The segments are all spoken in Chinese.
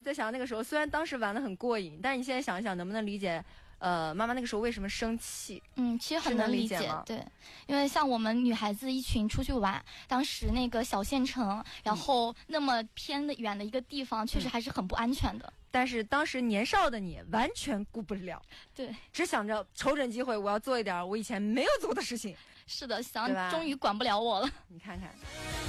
在想那个时候，虽然当时玩得很过瘾，但是你现在想一想，能不能理解？妈妈那个时候为什么生气？ 其实很能理解，对，因为像我们女孩子一群出去玩，当时那个小县城，然后那么偏的远的一个地方，确实还是很不安全的。 但是当时年少的你完全顾不了， 对， 只想着瞅准机会，我要做一点我以前没有做的事情。 是的，终于管不了我了。 你看看。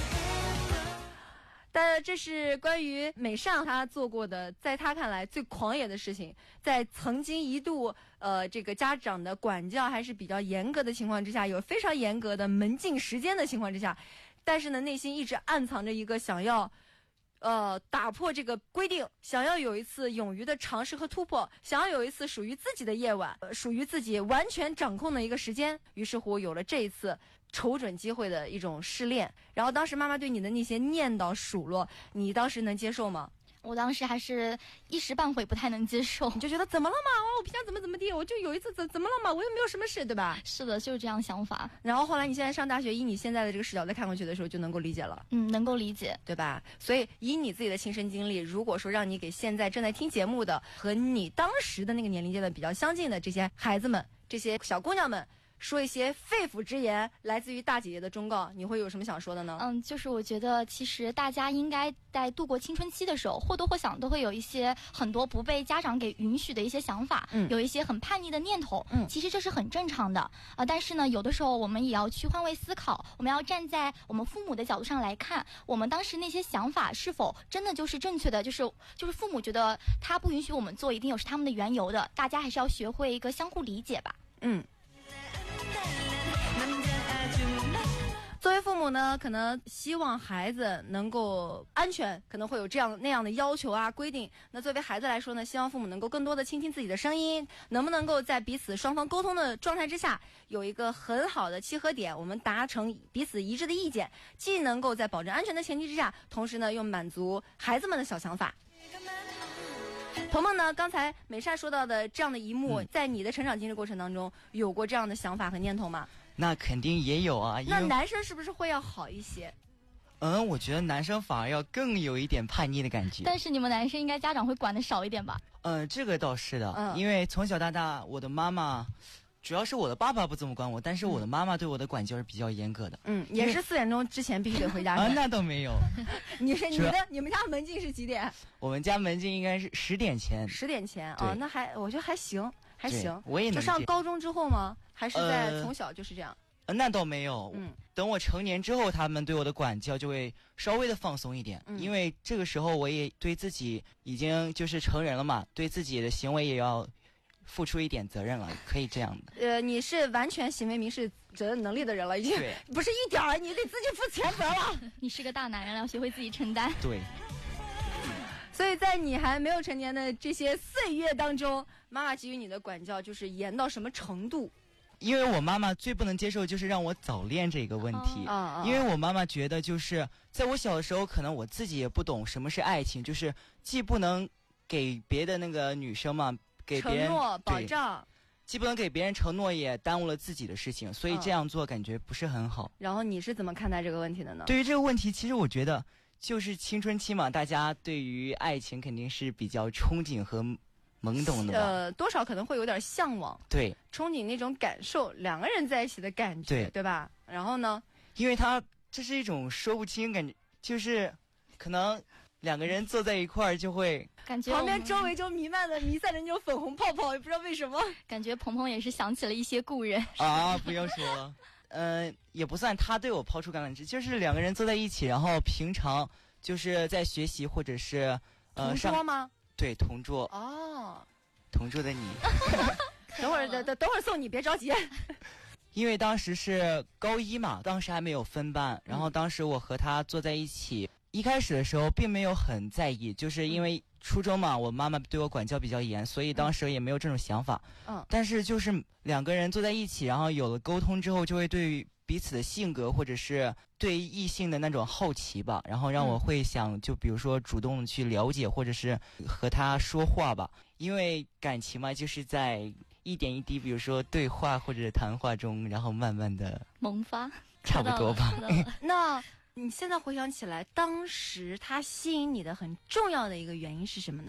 但这是关于美善她做过的，在她看来最狂野的事情，在曾经一度这个家长的管教还是比较严格的情况之下，有非常严格的门禁时间的情况之下，但是呢内心一直暗藏着一个想要打破这个规定，想要有一次勇于的尝试和突破，想要有一次属于自己的夜晚，属于自己完全掌控的一个时间。于是乎有了这一次瞅准机会的一种试炼。然后当时妈妈对你的那些念叨数落，你当时能接受吗？ 我当时还是一时半会不太能接受， 你就觉得怎么了嘛？我平常怎么地，我就有一次怎么了嘛？我又没有什么事，对吧？ 是的，就是这样想法。 然后后来你现在上大学，以你现在的这个视角再看过去的时候，就能够理解了。 能够理解， 对吧？所以以你自己的亲身经历，如果说让你给现在正在听节目的和你当时的那个年龄阶段比较相近的这些孩子们、这些小姑娘们，说一些肺腑之言，来自于大姐姐的忠告，你会有什么想说的呢？ 就是我觉得其实大家应该在度过青春期的时候，或多或少都会有一些很多不被家长给允许的一些想法，有一些很叛逆的念头，其实这是很正常的但是呢，有的时候我们也要去换位思考，我们要站在我们父母的角度上来看，我们当时那些想法是否真的就是正确的，就是父母觉得他不允许我们做，一定有是他们的缘由的，大家还是要学会一个相互理解吧。 作为父母呢，可能希望孩子能够安全，可能会有这样那样的要求啊规定。那作为孩子来说呢，希望父母能够更多的倾听自己的声音，能不能够在彼此双方沟通的状态之下，有一个很好的契合点，我们达成彼此一致的意见，既能够在保证安全的前提之下，同时呢又满足孩子们的小想法。鹏鹏呢，刚才美善说到的这样的一幕，在你的成长经历过程当中，有过这样的想法和念头吗？ 那肯定也有啊。 那男生是不是会要好一些？ 我觉得男生反而要更有一点叛逆的感觉。 但是你们男生应该家长会管得少一点吧？ 这个倒是的，因为从小到大，我的妈妈，主要是我的爸爸不怎么管我，但是我的妈妈对我的管教是比较严格的。 也是4点钟之前必须得回家。 那倒没有。 你们家门禁是几点？ 我们家门禁应该是10点前。 10点前啊，那我觉得还行。 我也能就上高中之后吗？还是在从小就是这样？ 那倒没有。等我成年之后，他们对我的管教就会稍微的放松一点，因为这个时候我也对自己已经就是成人了嘛，对自己的行为也要付出一点责任了，可以这样的。 你是完全行为民事责任能力的人了，已经不是一点儿，你得自己负全责了。 你是个大男人了，要学会自己承担。 对。 所以在你还没有成年的这些岁月当中，妈妈给予你的管教就是严到什么程度？ 因为我妈妈最不能接受就是让我早恋这个问题，因为我妈妈觉得就是在我小的时候，可能我自己也不懂什么是爱情，就是既不能给别的那个女生嘛，给别人承诺保障， 既不能给别人承诺，也耽误了自己的事情，所以这样做感觉不是很好。 然后你是怎么看待这个问题的呢？ 对于这个问题，其实我觉得就是青春期嘛，大家对于爱情肯定是比较憧憬和懵懂的吧， 多少可能会有点向往， 对， 憧憬那种感受，两个人在一起的感觉，对吧？然后呢， 因为这是一种说不清感觉，就是可能两个人坐在一块儿就会感觉旁边周围就弥散的那种粉红泡泡，也不知道为什么， 感觉鹏鹏也是想起了一些故人啊！不要说了，也不算他对我抛出橄榄枝，就是两个人坐在一起，然后平常就是在学习或者是同桌吗？ 对，同桌。同桌的你。 等会儿送你，别着急。 因为当时是高一嘛，当时还没有分班，然后当时我和他坐在一起，一开始的时候并没有很在意，就是因为初中嘛，我妈妈对我管教比较严，所以当时也没有这种想法。但是就是两个人坐在一起，然后有了沟通之后，就会对彼此的性格或者是对异性的那种好奇吧，然后让我会想就比如说主动去了解或者是和他说话吧，因为感情嘛就是在一点一滴比如说对话或者谈话中，然后慢慢的萌发， 差不多吧。 那你现在回想起来，当时他吸引你的很重要的一个原因是什么呢？